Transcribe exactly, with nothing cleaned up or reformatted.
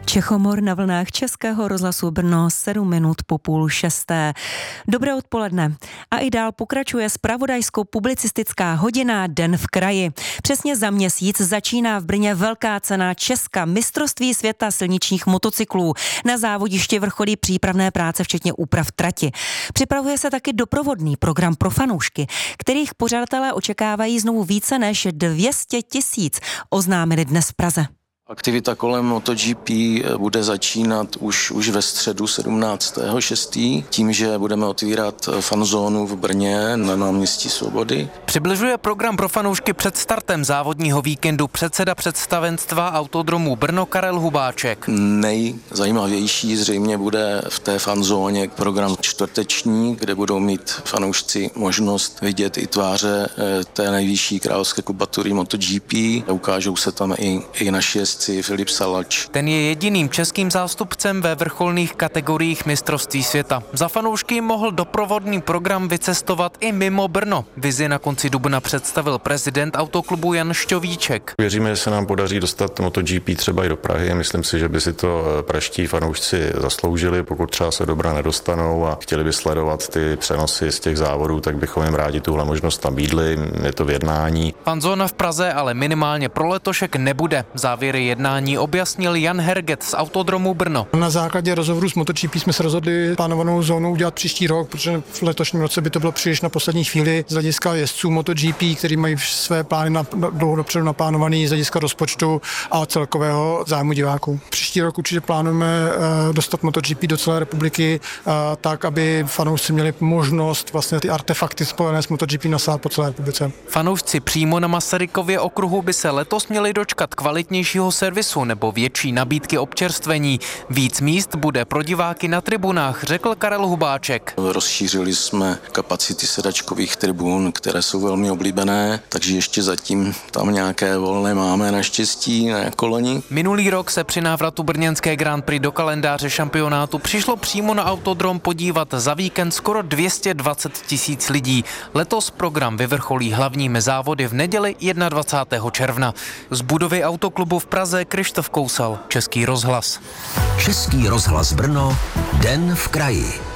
Čechomor na vlnách Českého rozhlasu Brno, sedm minut po půl šesté. Dobré odpoledne. A i dál pokračuje zpravodajsko-publicistická hodina Den v kraji. Přesně za měsíc začíná v Brně velká cena Česka, mistrovství světa silničních motocyklů. Na závodišti vrcholí přípravné práce, včetně úprav trati. Připravuje se taky doprovodný program pro fanoušky, kterých pořadatelé očekávají znovu více než dvě stě tisíc, oznámili dnes v Praze. Aktivita kolem MotoGP bude začínat už, už ve středu sedmnáctého šestého tím, že budeme otvírat fanzónu v Brně na náměstí Svobody. Přibližuje program pro fanoušky před startem závodního víkendu předseda představenstva Autodromu Brno Karel Hubáček. Nejzajímavější zřejmě bude v té fanzóně program čtvrteční, kde budou mít fanoušci možnost vidět i tváře té nejvyšší královské kubatury MotoGP. Ukážou se tam i, i naši Filip Salač. Ten je jediným českým zástupcem ve vrcholných kategoriích mistrovství světa. Za fanoušky mohl doprovodný program vycestovat i mimo Brno. Vizi na konci dubna představil prezident autoklubu Jan Šťovíček. Věříme, že se nám podaří dostat MotoGP třeba i do Prahy. Myslím si, že by si to praští fanoušci zasloužili, pokud třeba se do Brna nedostanou a chtěli by sledovat ty přenosy z těch závodů, tak bychom jim rádi tuhle možnost nabídli. Je to v jednání. Fanzóna v Praze ale minimálně pro letošek nebude. Závěry jednání objasnil Jan Herget z Autodromu Brno. Na základě rozhovoru s MotoGP jsme se rozhodli plánovanou zónu udělat příští rok, protože v letošním roce by to bylo příliš na poslední chvíli z hlediska jezdců MotoGP, kteří mají své plány na, dlouho dopředu naplánovaný z hlediska rozpočtu a celkového zájmu diváků. Příští rok určitě plánujeme dostat MotoGP do celé republiky tak, aby fanoušci měli možnost vlastně ty artefakty spojené s MotoGP nasát po celé republice. Fanoušci přímo na Masarykově okruhu by se letos měli dočkat kvalitnějšího servisu nebo větší nabídky občerstvení. Víc míst bude pro diváky na tribunách, řekl Karel Hubáček. Rozšířili jsme kapacity sedačkových tribun, které jsou velmi oblíbené, takže ještě zatím tam nějaké volné máme naštěstí, ne jako loni. Minulý rok se při návratu brněnské Grand Prix do kalendáře šampionátu přišlo přímo na Autodrom podívat za víkend skoro dvě stě dvacet tisíc lidí. Letos program vyvrcholí hlavními závody v neděli dvacátého prvního června. Z budovy autoklubu v Praze Krištof Kousal, Český rozhlas. Český rozhlas Brno, Den v kraji.